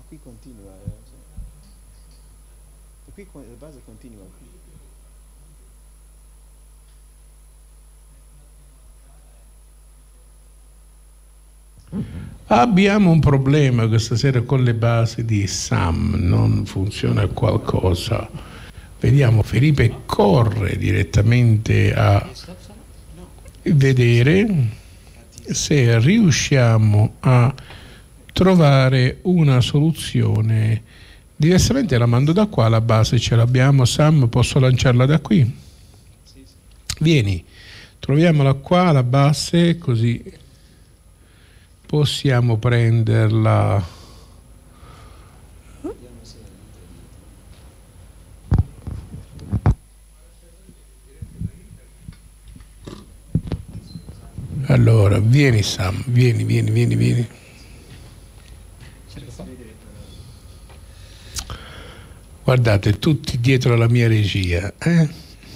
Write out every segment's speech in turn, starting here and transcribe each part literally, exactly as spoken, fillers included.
qui continua, eh. Qui la base continua qui. Abbiamo un problema questa sera con le basi di Sam, non funziona qualcosa. Vediamo, Felipe corre direttamente a vedere se riusciamo a trovare una soluzione. Diversamente la mando da qua, la base ce l'abbiamo. Sam, posso lanciarla da qui? Vieni, troviamola qua, la base, così possiamo prenderla. Allora, vieni Sam, vieni, vieni, vieni, vieni. Guardate, tutti dietro la mia regia, eh?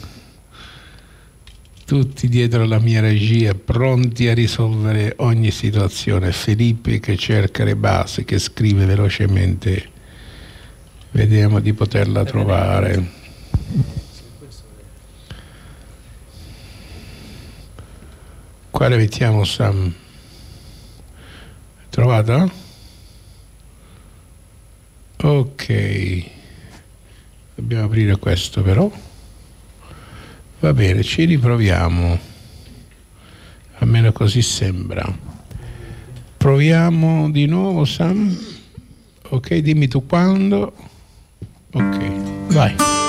Tutti dietro la mia regia, pronti a risolvere ogni situazione. Felipe che cerca le basi, che scrive velocemente. Vediamo di poterla trovare. Quale mettiamo, Sam? Trovata? Ok. Dobbiamo aprire questo però. Va bene, ci riproviamo. Almeno così sembra. Proviamo di nuovo, Sam. Ok, dimmi tu quando. Ok, vai.